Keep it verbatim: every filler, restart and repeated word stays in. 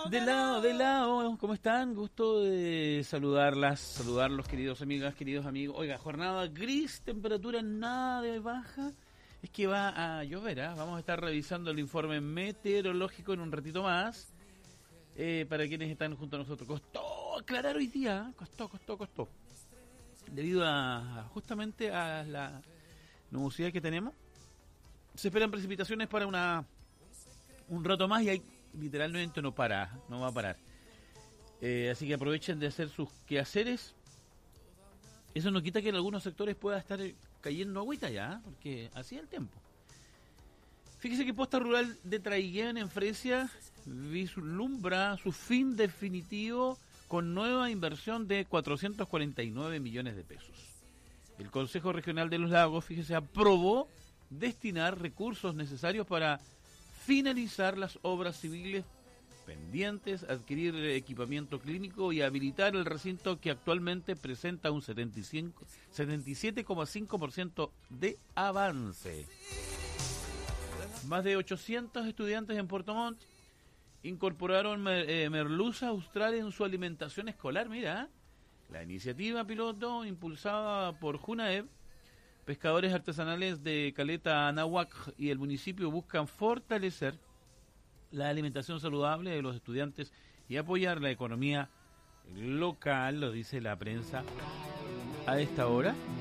De lado, de lado, ¿cómo están? Gusto de saludarlas, saludarlos, queridos amigas, queridos amigos. Oiga, jornada gris, temperatura nada de baja. Es que va a llover, ¿eh? Vamos a estar revisando el informe meteorológico en un ratito más. Eh, para quienes están junto a nosotros. Costó aclarar hoy día, costó, costó, costó. Debido a, a justamente a la nubosidad que tenemos, se esperan precipitaciones para una un rato más y hay literalmente no para, no va a parar. Eh, así que aprovechen de hacer sus quehaceres. Eso no quita que en algunos sectores pueda estar cayendo agüita ya, porque así es el tiempo. Fíjese que Posta Rural de Traiguén en Fresia vislumbra su fin definitivo con nueva inversión de cuatrocientos cuarenta y nueve millones de pesos. El Consejo Regional de los Lagos, fíjese, aprobó destinar recursos necesarios para finalizar las obras civiles pendientes, adquirir equipamiento clínico y habilitar el recinto que actualmente presenta un setenta y siete coma cinco por ciento de avance. Más de ochocientos estudiantes en Puerto Montt incorporaron mer, eh, merluza austral en su alimentación escolar. Mira, la iniciativa piloto impulsada por Junaev, pescadores artesanales de Caleta Anahuac y el municipio buscan fortalecer la alimentación saludable de los estudiantes y apoyar la economía local, lo dice la prensa a esta hora.